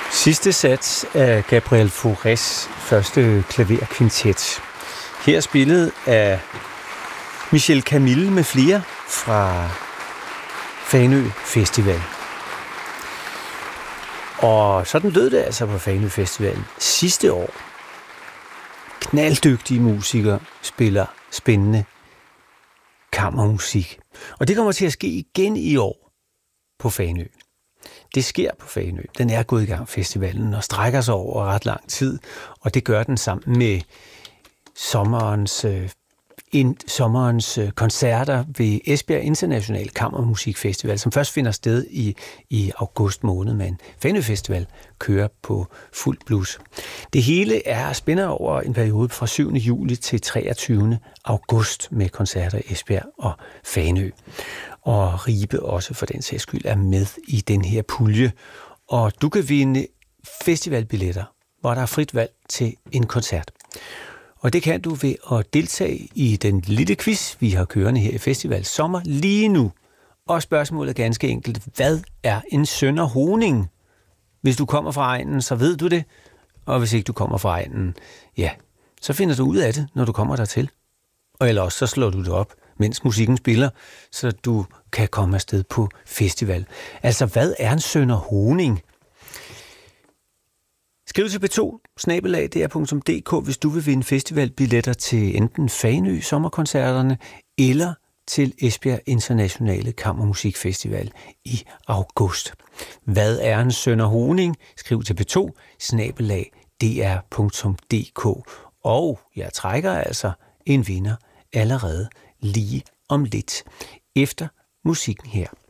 Sidste sats af Gabriel Faurés første klaverkvintet. Her spillet af Michel Camille med flere fra Fanø Festival. Og sådan lød det altså på Fanø Festival sidste år. Knalddygtige musikere spiller spændende kammermusik. Og det kommer til at ske igen i år på Fanø. Det sker på Fanø. Den er gået i gang, festivalen, og strækker sig over ret lang tid. Og det gør den sammen med sommerens koncerter ved Esbjerg International Kammermusikfestival, som først finder sted i august måned, men Fanø Festival kører på fuld blus. Det hele spænder over en periode fra 7. juli til 23. august med koncerter i Esbjerg og Fanø. Og Ribe også for den sags skyld er med i den her pulje. Og du kan vinde festivalbilletter, hvor der er frit valg til en koncert. Og det kan du ved at deltage i den lille quiz, vi har kørende her i Festival Sommer lige nu. Og spørgsmålet er ganske enkelt, hvad er en sønderhoning? Hvis du kommer fra egnen, så ved du det. Og hvis ikke du kommer fra egnen, ja, så finder du ud af det, når du kommer dertil. Og ellers så slår du det op, mens musikken spiller, så du kan komme afsted på festival. Altså, hvad er en sønderhoning? Skriv til p2@dr.dk, hvis du vil vinde festivalbilletter til enten Fanø sommerkoncerterne eller til Esbjerg Internationale Kammermusikfestival i august. Hvad er en sønderhoning? Skriv til p2@dr.dk. Og jeg trækker altså en vinder allerede lige om lidt efter musikken her.